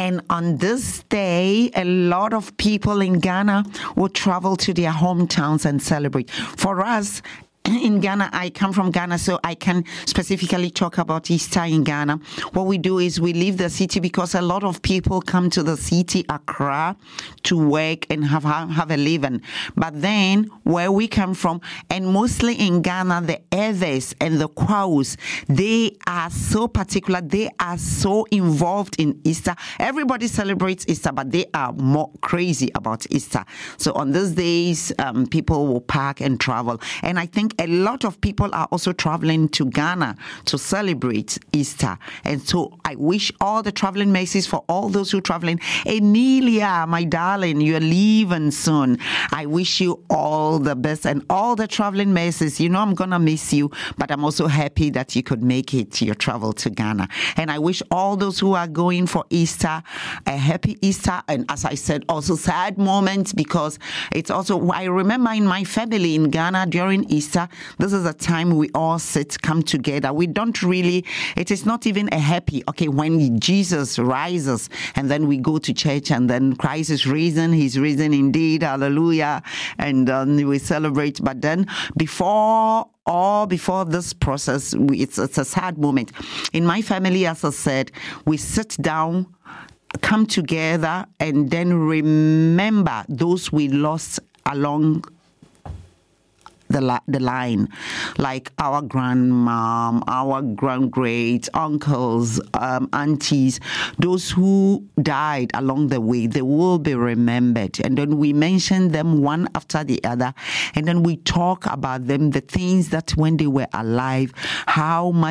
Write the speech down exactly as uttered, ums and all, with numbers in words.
And on this day, a lot of people in Ghana will travel to their hometowns and celebrate. For us, in Ghana, I come from Ghana, so I can specifically talk about Easter in Ghana. What we do is we leave the city because a lot of people come to the city, Accra, to work and have have a living. But then, where we come from, and mostly in Ghana, the Eves and the Kwaus, they are so particular. They are so involved in Easter. Everybody celebrates Easter, but they are more crazy about Easter. So on those days, um, people will pack and travel. And I think a lot of people are also traveling to Ghana to celebrate Easter. And so I wish all the traveling mercies for all those who are traveling. Emilia, my darling, you're leaving soon. I wish you all the best and all the traveling mercies. You know I'm going to miss you, but I'm also happy that you could make it to your travel to Ghana. And I wish all those who are going for Easter a happy Easter. And as I said, also sad moments, because it's also, I remember in my family in Ghana during Easter, this is a time we all sit, come together. We don't really, it is not even a happy, okay, when Jesus rises and then we go to church and then Christ is risen, he's risen indeed, hallelujah, and um, we celebrate. But then before all before this process, we, it's, it's a sad moment. In my family, as I said, we sit down, come together, and then remember those we lost along The, li- the line, like our grandmom, our grand-greats, uncles, um, aunties, those who died along the way, they will be remembered. And then we mention them one after the other. And then we talk about them, the things that when they were alive, how much